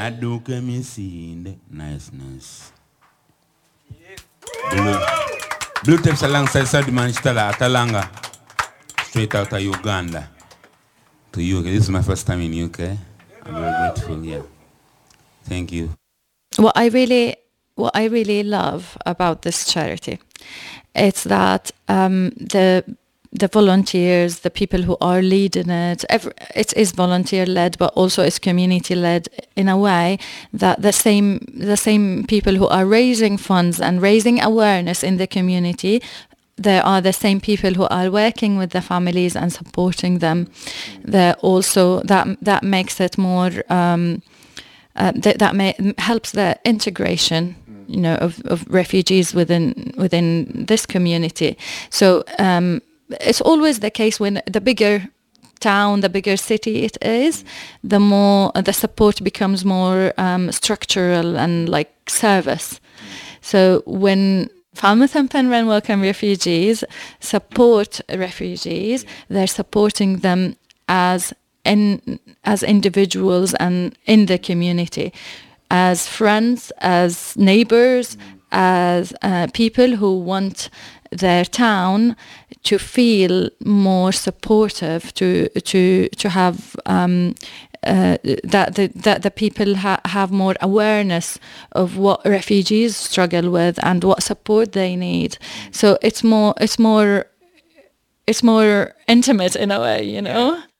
Aduke mi sinde niceness. Blue Tips alongside Sadman Stella Atalanga, straight out of Uganda to UK. This is my first time in UK. I'm very grateful. Yeah, thank you. What I really love about this charity, it's that the volunteers, the people who are leading it, it is volunteer led, but also it's community led in a way that the same people who are raising funds and raising awareness in the community, they are the same people who are working with the families and supporting them. They're also that makes it more helps the integration, of refugees within this community. So it's always the case when the bigger town, the bigger city it is, the more the support becomes more structural and like service. So when Falmouth and Penryn Welcome Refugees support refugees, they're supporting them as individuals and in the community, as friends, as neighbors, as people who want their town to feel more supportive, to have that the people have more awareness of what refugees struggle with and what support they need. So it's more intimate in a way,